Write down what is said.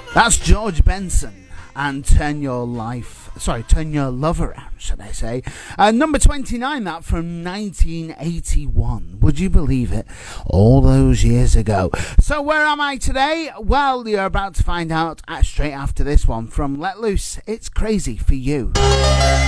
That's George Benson and Turn Your Love Around, should I say. Number 29, that from 1981. Would you believe it? All those years ago. So where am I today? Well, you're about to find out straight after this one from Let Loose. It's Crazy for You.